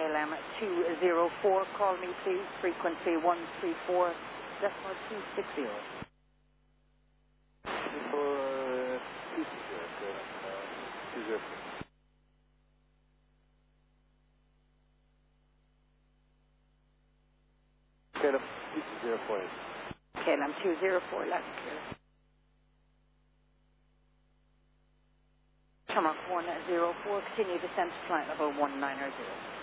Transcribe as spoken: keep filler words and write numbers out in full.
K L M two zero four. Call me, please. Frequency one three four decimal two six zero. For two six zero, so two zero four. K L M two zero four. K L M two zero four, loud and clear. Tomahawk one zero four, continue descent to flight level one nine zero.